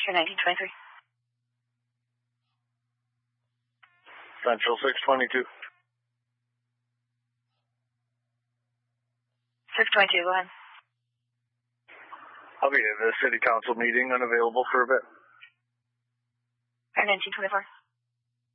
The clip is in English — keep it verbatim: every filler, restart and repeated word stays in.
Here nineteen twenty-three. Central six twenty-two. six twenty-two, go ahead. I'll be at the city council meeting, unavailable for a bit. Here nineteen twenty-four.